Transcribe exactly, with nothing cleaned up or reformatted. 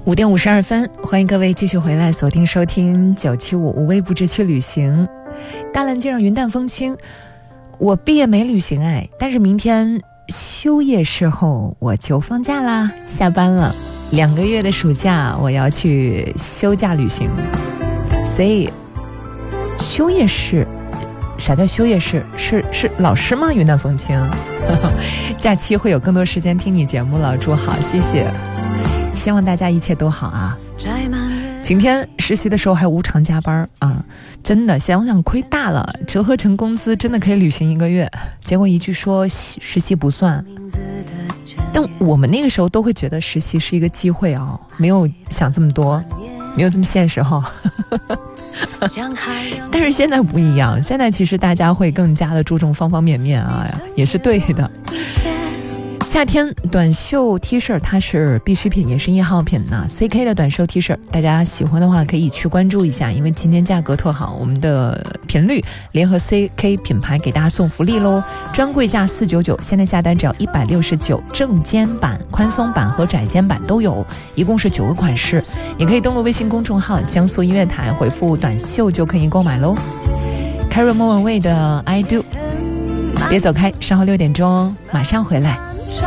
五点五十二分，欢迎各位继续回来锁定收听九七五无微不至去旅行。大蓝街上云淡风轻，我毕业没旅行哎，但是明天休业事后我就放假啦，下班了，两个月的暑假我要去休假旅行。所以休业式，啥叫休业式？是是老师吗？云淡风轻假期会有更多时间听你节目了，祝好，谢谢，希望大家一切都好啊。今天实习的时候还无偿加班啊，真的想想亏大了，折合成工资真的可以旅行一个月，结果一句说实习不算。但我们那个时候都会觉得实习是一个机会啊，没有想这么多，没有这么现实哈。但是现在不一样，现在其实大家会更加的注重方方面面啊，也是对的。夏天短袖 T 恤它是必需品，也是一号品呢。C K 的短袖 T 恤，大家喜欢的话可以去关注一下，因为今天价格特好，我们的频率联合 C K 品牌给大家送福利咯，专柜价四百九十九，现在下单只要一百六十九，正肩版、宽松版和窄肩版都有，一共是九个款式，也可以登录微信公众号江苏音乐台，回复短袖就可以购买咯。Carrie 莫文蔚的 I Do， 别走开，稍后六点钟马上回来。